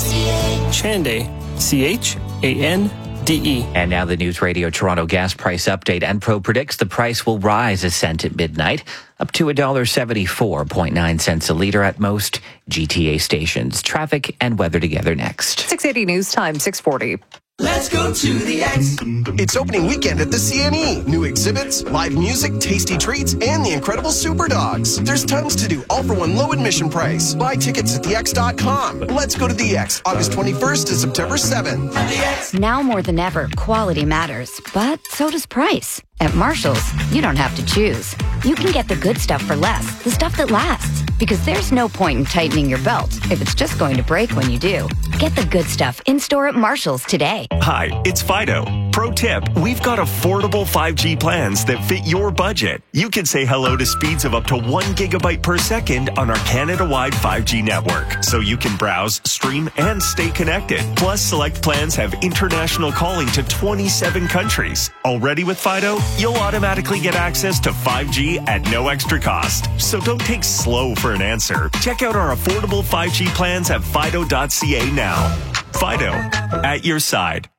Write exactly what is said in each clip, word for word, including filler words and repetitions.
Chande, C H A N D E. And now the News Radio Toronto gas price update. Enpro predicts the price will rise a cent at midnight, up to one dollar seventy-four point nine cents a litre at most G T A stations. Traffic and weather together next. six eighty News Time, six forty. Let's go to the X. It's opening weekend at the C N E. New exhibits, live music, tasty treats, and the incredible Super Dogs. There's tons to do, all for one low admission price. Buy tickets at the x dot com. Let's go to the X, August twenty-first to September seventh. Now more than ever, quality matters, but so does price. At Marshall's, you don't have to choose. You can get the good stuff for less, the stuff that lasts. Because there's no point in tightening your belt if it's just going to break when you do. Get the good stuff in-store at Marshall's today. Hi, it's Fido. Pro tip, we've got affordable five G plans that fit your budget. You can say hello to speeds of up to one gigabyte per second on our Canada-wide five G network. So you can browse, stream, and stay connected. Plus, select plans have international calling to twenty-seven countries. Already with Fido, you'll automatically get access to five G at no extra cost. So don't take slow for an answer. Check out our affordable five G plans at fido dot c a now. Fido, at your side.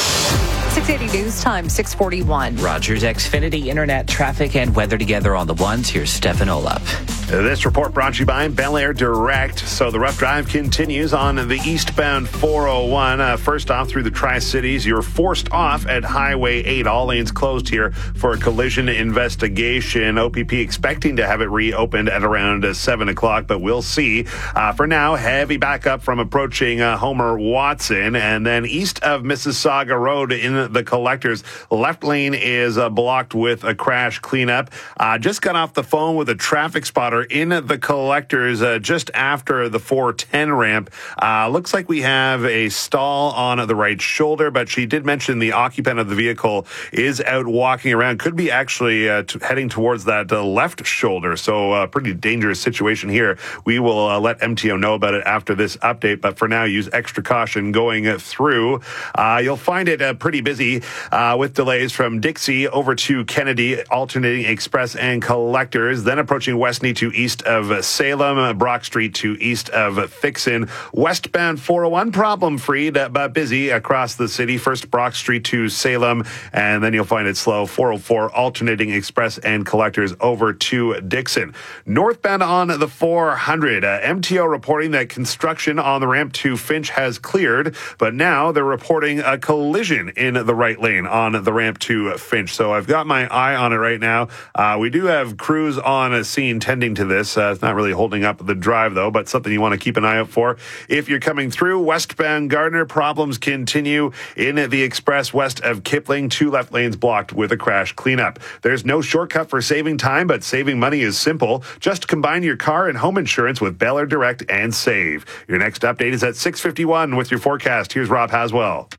six eighty News Time, six forty-one. Rogers Xfinity Internet traffic and weather together on the ones. Here's Stefan Olaf. This report brought to you by Bel Air Direct. So the rough drive continues on the eastbound four oh one. Uh, first off through the Tri-Cities, you're forced off at Highway eight. All lanes closed here for a collision investigation. O P P expecting to have it reopened at around uh, seven o'clock, but we'll see. Uh, for now, heavy backup from approaching uh, Homer Watson. And then east of Mississauga Road in the Collectors, left lane is uh, blocked with a crash cleanup. Uh, just got off the phone with a traffic spotter in the Collectors uh, just after the four ten ramp. Uh, looks like we have a stall on the right shoulder, but she did mention the occupant of the vehicle is out walking around. Could be actually uh, t- heading towards that uh, left shoulder. So a uh, pretty dangerous situation here. We will uh, let M T O know about it after this update, but for now, use extra caution going through. Uh, you'll find it uh, pretty busy uh, with delays from Dixie over to Kennedy, alternating Express and Collectors, then approaching Westney to east of Salem, Brock Street to east of Fixin. Westbound four oh one, problem-free, but busy across the city. First Brock Street to Salem, and then you'll find it slow. four oh four, alternating Express and Collectors over to Dixon. Northbound on the four hundred, uh, M T O reporting that construction on the ramp to Finch has cleared, but now they're reporting a collision in the right lane on the ramp to Finch. So I've got my eye on it right now. Uh, we do have crews on a scene tending to this. Uh, it's not really holding up the drive, though, but something you want to keep an eye out for. If you're coming through, westbound Gardner, problems continue in the express west of Kipling. Two left lanes blocked with a crash cleanup. There's no shortcut for saving time, but saving money is simple. Just combine your car and home insurance with Bel Air Direct and save. Your next update is at six fifty-one with your forecast. Here's Rob Haswell.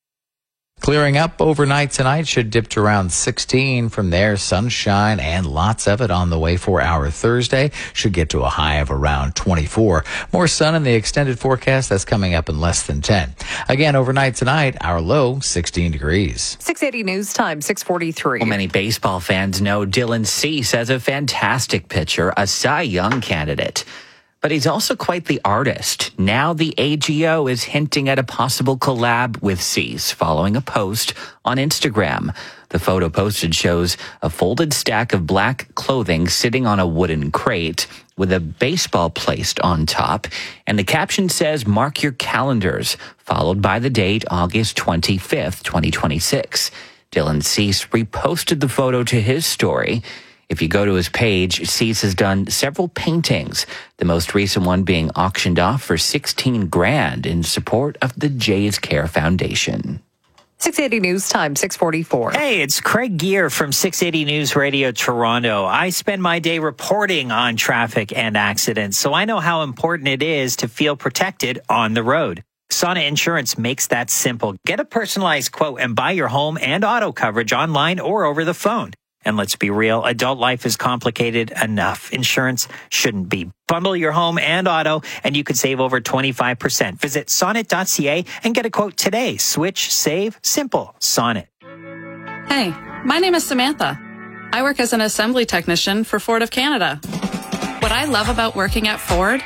Clearing up overnight tonight, should dip to around sixteen. From there, sunshine and lots of it on the way for our Thursday. Should get to a high of around twenty-four. More sun in the extended forecast. That's coming up in less than ten. Again, overnight tonight, our low sixteen degrees. six eighty News Time, six forty-three. Well, many baseball fans know Dylan Cease as a fantastic pitcher, a Cy Young candidate. But he's also quite the artist. Now the A G O is hinting at a possible collab with Cease following a post on Instagram. The photo posted shows a folded stack of black clothing sitting on a wooden crate with a baseball placed on top. And the caption says, "Mark your calendars," followed by the date August twenty-fifth, twenty twenty-six. Dylan Cease reposted the photo to his story. If you go to his page, Cease has done several paintings, the most recent one being auctioned off for sixteen grand in support of the Jays Care Foundation. six eighty News Time, six forty-four. Hey, it's Craig Gear from six eighty News Radio Toronto. I spend my day reporting on traffic and accidents, so I know how important it is to feel protected on the road. Sonnet Insurance makes that simple. Get a personalized quote and buy your home and auto coverage online or over the phone. And let's be real, adult life is complicated enough. Insurance shouldn't be. Bundle your home and auto, and you could save over twenty-five percent. Visit sonnet dot c a and get a quote today. Switch, save, simple. Sonnet. Hey, my name is Samantha. I work as an assembly technician for Ford of Canada. What I love about working at Ford